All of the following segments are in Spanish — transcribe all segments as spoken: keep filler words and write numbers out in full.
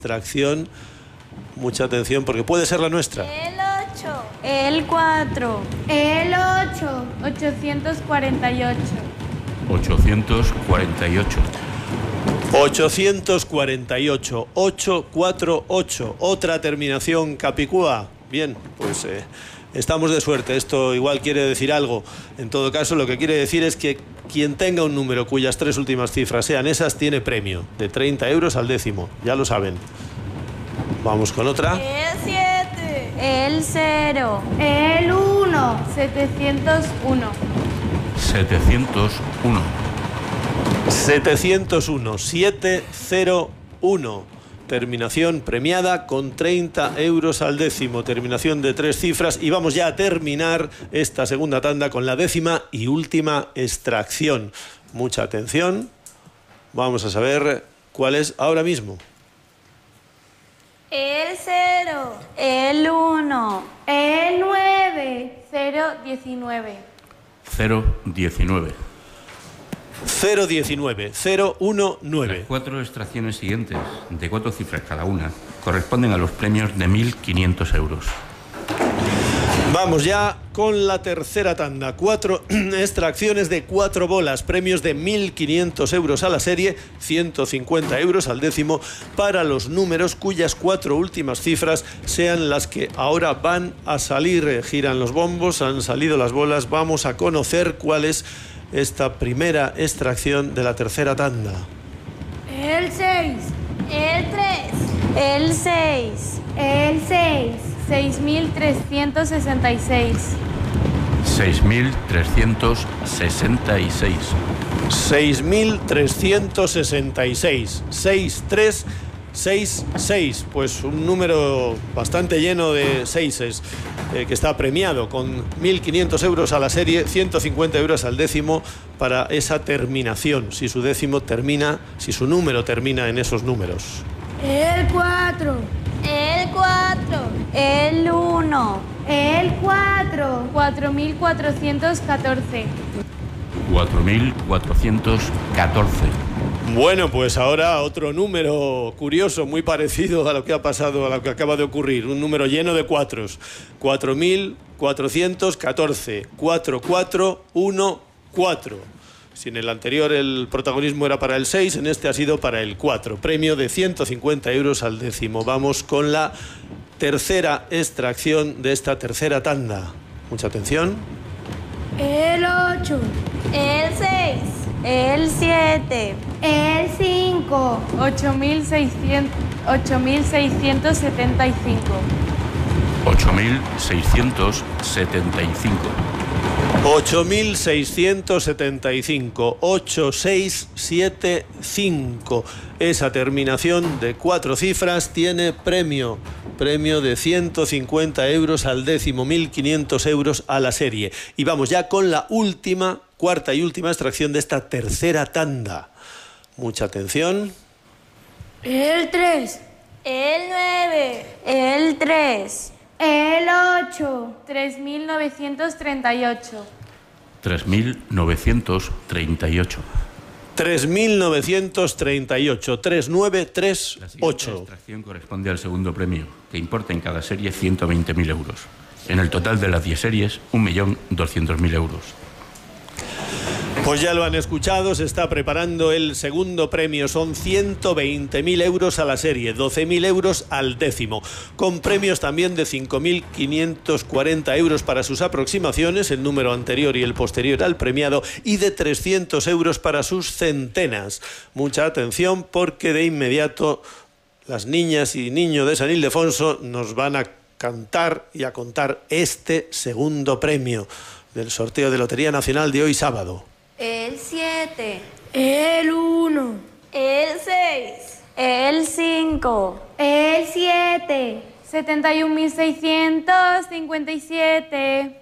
Extracción, mucha atención porque puede ser la nuestra. El ocho. El cuatro. El ocho. ochocientos cuarenta y ocho. ochocientos cuarenta y ocho. ochocientos cuarenta y ocho. ochocientos cuarenta y ocho. Otra terminación capicúa. Bien, pues eh, estamos de suerte. Esto igual quiere decir algo. En todo caso, lo que quiere decir es que quien tenga un número cuyas tres últimas cifras sean esas, tiene premio de treinta euros al décimo. Ya lo saben. Vamos con otra. El siete. El cero. El uno. setecientos uno. setecientos uno. setecientos uno. setecientos uno. Terminación premiada con treinta euros al décimo. Terminación de tres cifras. Y vamos ya a terminar esta segunda tanda con la décima y última extracción. Mucha atención. Vamos a saber cuál es ahora mismo. El cero. El uno. El nueve. Cero diecinueve. cero diecinueve. cero diecinueve. cero diecinueve. Las cuatro extracciones siguientes, de cuatro cifras cada una, corresponden a los premios de mil quinientos euros. Vamos ya con la tercera tanda. Cuatro extracciones de cuatro bolas, premios de mil quinientos euros a la serie, ciento cincuenta euros al décimo para los números cuyas cuatro últimas cifras sean las que ahora van a salir. Giran los bombos, han salido las bolas. Vamos a conocer cuál es esta primera extracción de la tercera tanda. El seis. El tres. El seis. El seis. seis mil trescientos sesenta y seis. seis mil trescientos sesenta y seis. seis mil trescientos sesenta y seis. seis tres seis seis. Pues un número bastante lleno de seises, eh, que está premiado con mil quinientos euros a la serie, ciento cincuenta euros al décimo para esa terminación, si su décimo termina, si su número termina en esos números. El cuatro. El cuatro. El uno. El cuatro. cuatro mil cuatrocientos catorce. cuatro mil cuatrocientos catorce. Bueno, pues ahora otro número curioso, muy parecido a lo que ha pasado, a lo que acaba de ocurrir. Un número lleno de cuatros. cuatro mil cuatrocientos catorce. cuatro cuatro uno cuatro. Si en el anterior el protagonismo era para el seis, en este ha sido para el cuatro. Premio de ciento cincuenta euros al décimo. Vamos con la tercera extracción de esta tercera tanda. Mucha atención. El ocho. El seis. El siete. El cinco. ocho mil seiscientos setenta y cinco. ocho mil seiscientos setenta y cinco. ocho mil seiscientos setenta y cinco. ocho seis siete cinco. Esa terminación de cuatro cifras tiene premio. Premio de ciento cincuenta euros al décimo, mil quinientos euros a la serie. Y vamos ya con la última, cuarta y última extracción de esta tercera tanda. Mucha atención. El tres. El nueve. El tres. El ocho. tres mil novecientos treinta y ocho. tres mil novecientos treinta y ocho. tres mil novecientos treinta y ocho. tres nueve tres ocho. La extracción corresponde al segundo premio, que importa en cada serie ciento veinte mil euros. En el total de las diez series, un millón doscientos mil euros. Pues ya lo han escuchado, se está preparando el segundo premio. Son ciento veinte mil euros a la serie, doce mil euros al décimo, con premios también de cinco mil quinientos cuarenta euros para sus aproximaciones, el número anterior y el posterior al premiado, y de trescientos euros para sus centenas. Mucha atención porque de inmediato las niñas y niños de San Ildefonso nos van a cantar y a contar este segundo premio del sorteo de Lotería Nacional de hoy sábado. El siete. El uno. El seis. El cinco. El siete. setenta y un mil seiscientos cincuenta y siete.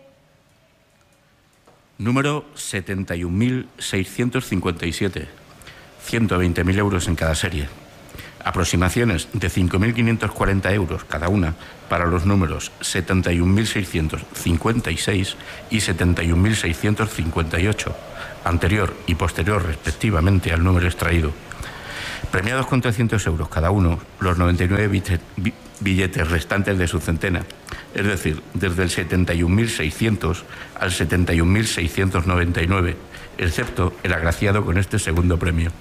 Número setenta y un mil seiscientos cincuenta y siete. ciento veinte mil euros en cada serie. Aproximaciones de cinco mil quinientos cuarenta euros cada una para los números setenta y un mil seiscientos cincuenta y seis y setenta y un mil seiscientos cincuenta y ocho, anterior y posterior respectivamente al número extraído. Premiados con trescientos euros cada uno, los noventa y nueve billetes restantes de su centena, es decir, desde el setenta y un mil seiscientos al setenta y un mil seiscientos noventa y nueve, excepto el agraciado con este segundo premio.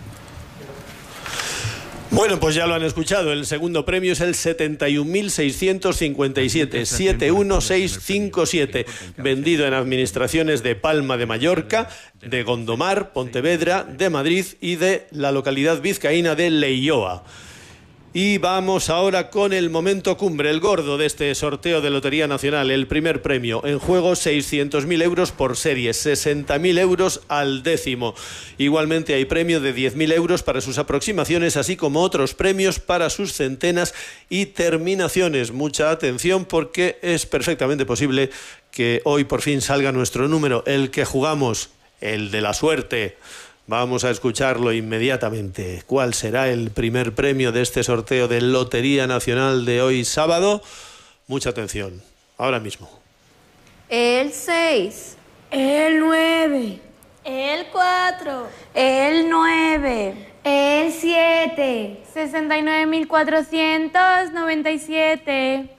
Bueno, pues ya lo han escuchado, el segundo premio es el setenta y un mil seiscientos cincuenta y siete, siete uno seis cinco siete, vendido en administraciones de Palma de Mallorca, de Gondomar, Pontevedra, de Madrid y de la localidad vizcaína de Leioa. Y vamos ahora con el momento cumbre, el gordo de este sorteo de Lotería Nacional, el primer premio. En juego seiscientos mil euros por serie, sesenta mil euros al décimo. Igualmente hay premio de diez mil euros para sus aproximaciones, así como otros premios para sus centenas y terminaciones. Mucha atención porque es perfectamente posible que hoy por fin salga nuestro número, el que jugamos, el de la suerte. Vamos a escucharlo inmediatamente. ¿Cuál será el primer premio de este sorteo de Lotería Nacional de hoy sábado? Mucha atención, ahora mismo. El seis. El nueve. El cuatro. El nueve. El siete. sesenta y nueve mil cuatrocientos noventa y siete.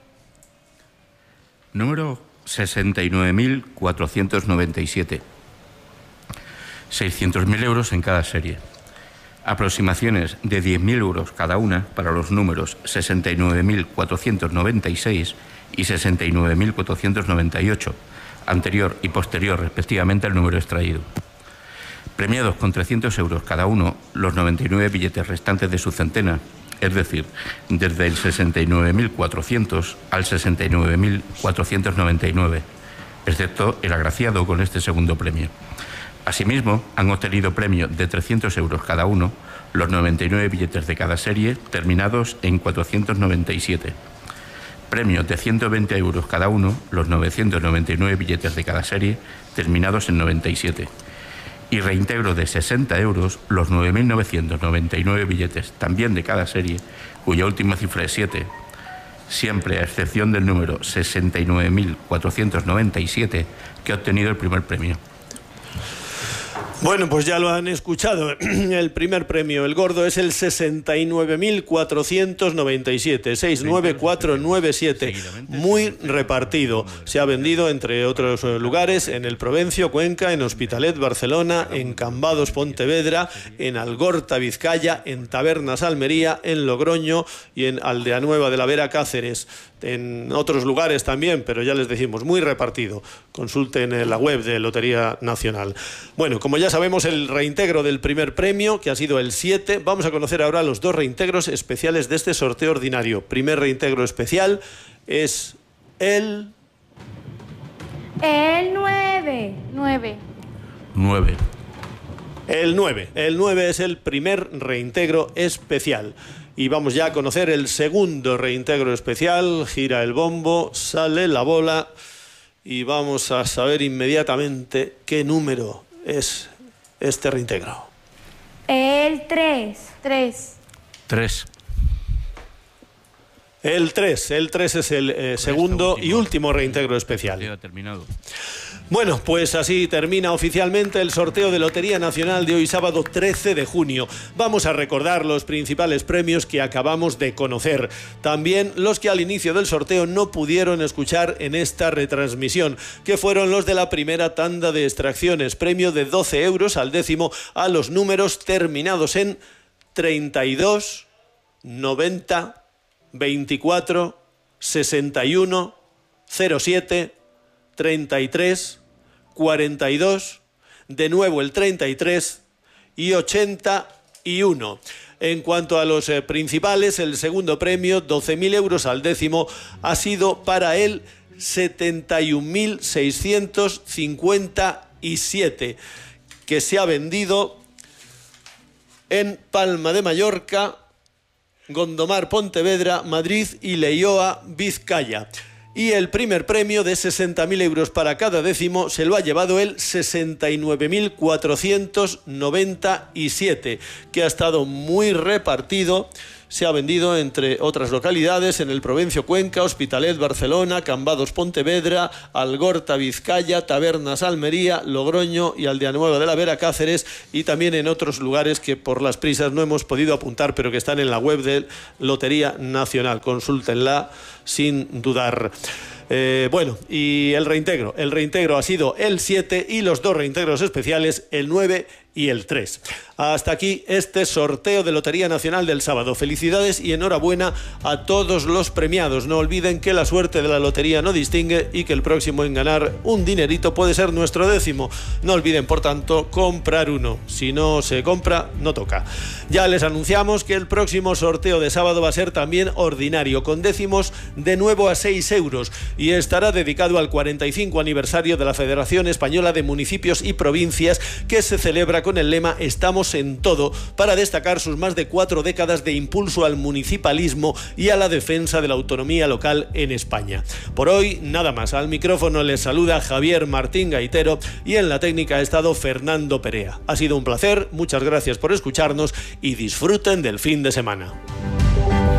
Número sesenta y nueve mil cuatrocientos noventa y siete. seiscientos mil euros en cada serie. Aproximaciones de diez mil euros cada una para los números sesenta y nueve mil cuatrocientos noventa y seis y sesenta y nueve mil cuatrocientos noventa y ocho, anterior y posterior respectivamente al número extraído. Premiados con trescientos euros cada uno los noventa y nueve billetes restantes de su centena, es decir, desde el sesenta y nueve mil cuatrocientos al sesenta y nueve mil cuatrocientos noventa y nueve, excepto el agraciado con este segundo premio. Asimismo, han obtenido premio de trescientos euros cada uno los noventa y nueve billetes de cada serie terminados en cuatrocientos noventa y siete. Premio de ciento veinte euros cada uno los novecientos noventa y nueve billetes de cada serie terminados en noventa y siete. Y reintegro de sesenta euros los nueve mil novecientos noventa y nueve billetes también de cada serie, cuya última cifra es siete, siempre a excepción del número sesenta y nueve mil cuatrocientos noventa y siete que ha obtenido el primer premio. Bueno, pues ya lo han escuchado. El primer premio, el gordo, es el sesenta y nueve mil cuatrocientos noventa y siete, seis nueve cuatro nueve siete. Muy repartido. Se ha vendido, entre otros lugares, en el Provencio, Cuenca, en Hospitalet, Barcelona, en Cambados, Pontevedra, en Algorta, Vizcaya, en Tabernas, Almería, en Logroño y en Aldeanueva de la Vera, Cáceres. En otros lugares también, pero ya les decimos, muy repartido. Consulten la web de Lotería Nacional. Bueno, como ya sabemos el reintegro del primer premio, que ha sido el siete, vamos a conocer ahora los dos reintegros especiales de este sorteo ordinario. Primer reintegro especial es el... El nueve. nueve. nueve. El nueve. El nueve es el primer reintegro especial. Y vamos ya a conocer el segundo reintegro especial. Gira el bombo, sale la bola y vamos a saber inmediatamente qué número es este reintegro. El tres. tres. tres. El tres. El tres es el eh, segundo y último reintegro especial. Ya terminado. Bueno, pues así termina oficialmente el sorteo de Lotería Nacional de hoy sábado trece de junio. Vamos a recordar los principales premios que acabamos de conocer. También los que al inicio del sorteo no pudieron escuchar en esta retransmisión, que fueron los de la primera tanda de extracciones. Premio de doce euros al décimo a los números terminados en treinta y dos, noventa, veinticuatro, sesenta y uno, cero siete, treinta y tres, cuarenta y dos, de nuevo el treinta y tres y ochenta y uno. En cuanto a los eh, principales, el segundo premio, doce mil euros al décimo, ha sido para el setenta y un mil seiscientos cincuenta y siete, que se ha vendido en Palma de Mallorca, Gondomar, Pontevedra, Madrid y Leioa, Vizcaya. Y el primer premio de sesenta mil euros para cada décimo se lo ha llevado el sesenta y nueve mil cuatrocientos noventa y siete, que ha estado muy repartido se ha vendido entre otras localidades en el Provencio Cuenca, Hospitalet Barcelona, Cambados Pontevedra, Algorta Vizcaya, Tabernas Almería, Logroño y Aldea Nueva de la Vera Cáceres, y también en otros lugares que por las prisas no hemos podido apuntar, pero que están en la web de Lotería Nacional. Consúltenla sin dudar. Eh, bueno, y el reintegro. El reintegro ha sido el siete y los dos reintegros especiales, el nueve y el tres. Hasta aquí este sorteo de Lotería Nacional del sábado. Felicidades y enhorabuena a todos los premiados. No olviden que la suerte de la lotería no distingue y que el próximo en ganar un dinerito puede ser nuestro décimo. No olviden, por tanto, comprar uno. Si no se compra, no toca. Ya les anunciamos que el próximo sorteo de sábado va a ser también ordinario, con décimos de nuevo a seis euros, y estará dedicado al cuarenta y cinco aniversario de la Federación Española de Municipios y Provincias, que se celebra con el lema "Estamos en todo", para destacar sus más de cuatro décadas de impulso al municipalismo y a la defensa de la autonomía local en España. Por hoy, nada más. Al micrófono les saluda Javier Martín Gaitero y en la técnica ha estado Fernando Perea. Ha sido un placer, muchas gracias por escucharnos y disfruten del fin de semana.